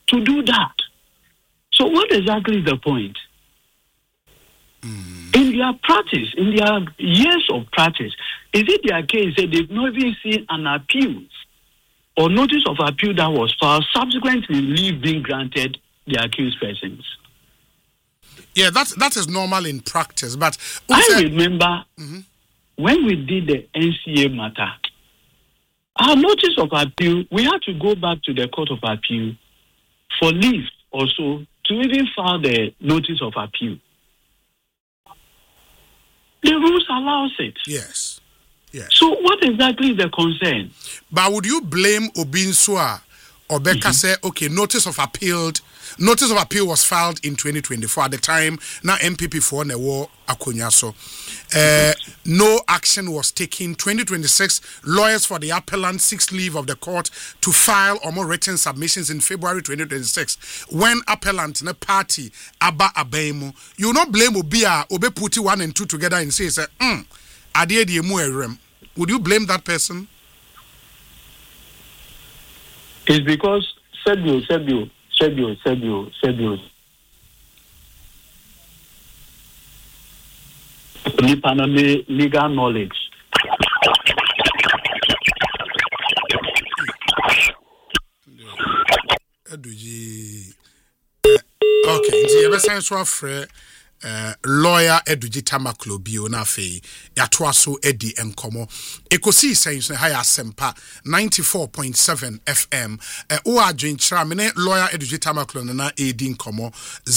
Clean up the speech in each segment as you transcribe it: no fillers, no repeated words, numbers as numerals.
to do that. So what exactly is the point? In their practice, in their years of practice, is it their case that they've not even seen an appeal or notice of appeal that was filed, subsequently leave being granted the accused persons? Yeah, that is normal in practice. But I remember when we did the NCA matter, our notice of appeal, we had to go back to the Court of Appeal for leave also to even file the notice of appeal. The rules allows it. Yes. So what exactly is the concern? But would you blame Obinsua or Becca say, okay, notice of appeal was filed in 2024 at the time, now MPP for the war Akunyaso. No action was taken. 2026, lawyers for the appellant seeks leave of the court to file or more written submissions in February 2026. When appellant in a party, Abba Abemu, you not blame Obia, Obe Puti 1 and 2 together and say, would you blame that person? It's because Sebio. Legal knowledge. Okay, so lawyer Eduji Tamaklo bio na fe yatoaso edi enkomo ekosi sense higher sempa 94.7 FM o adwenchira me lawyer Eduji Tamaklo na edi enkomo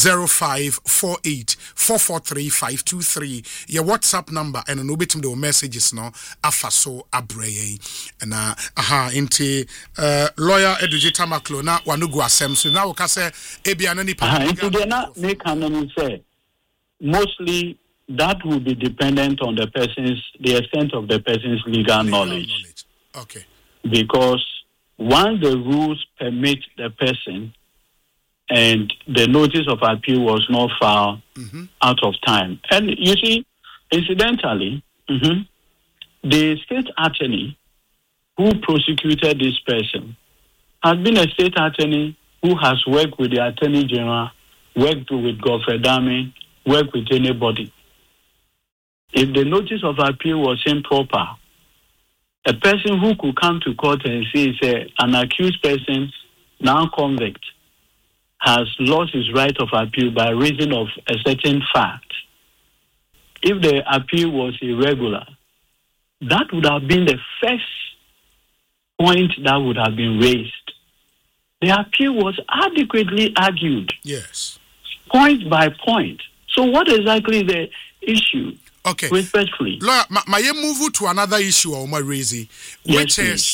0548443523 your WhatsApp number and no betim the messages no afaso abreye na inti lawyer Eduji Tamaklo na wanugu asem so na wo ka se ebia na nipa na make an say mostly that will be dependent on the extent of the person's legal knowledge. Okay. Because once the rules permit the person and the notice of appeal was not filed out of time. And you see, incidentally, the state attorney who prosecuted this person has been a state attorney who has worked with the Attorney General, worked with Godfrey Dame, work with anybody. If the notice of appeal was improper, a person who could come to court and say an accused person, non-convict, has lost his right of appeal by reason of a certain fact. If the appeal was irregular, that would have been the first point that would have been raised. The appeal was adequately argued. Yes. Point by point. So what exactly is the issue? Okay. Respectfully. Lawyer, may move to another issue or raising, which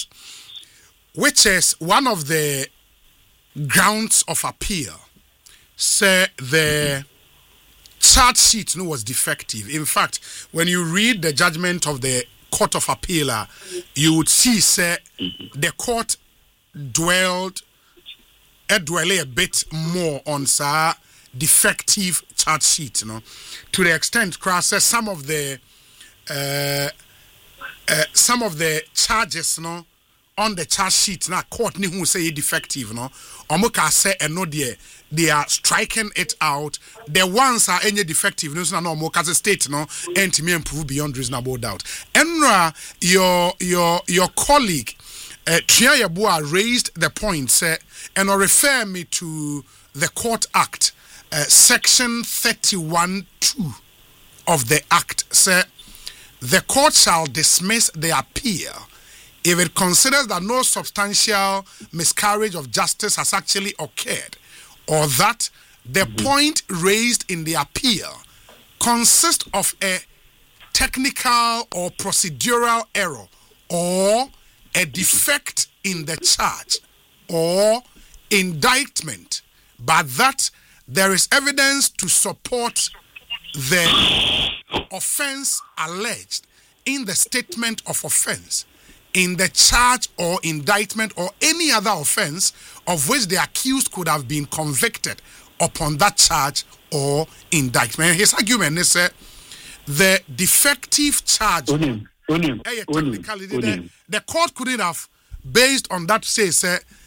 is one of the grounds of appeal. Say the charge sheet was defective. In fact, when you read the judgment of the Court of Appeal, you would see the court dwelled a bit more on defective charge sheet, to the extent some of the charges, on the charge sheet, court ni who say defective, omoka say they are striking it out. The ones are any defective, no moka state, and to me improve beyond reasonable doubt. Enra, your colleague, Triya Yabua raised the point, and refer me to the Court Act. Section 31(2) of the Act said, the court shall dismiss the appeal if it considers that no substantial miscarriage of justice has actually occurred, or that the point raised in the appeal consists of a technical or procedural error, or a defect in the charge or indictment, but that there is evidence to support the offense alleged in the statement of offense, in the charge or indictment or any other offense of which the accused could have been convicted upon that charge or indictment. His argument is the defective charge. The court couldn't have, based on that, say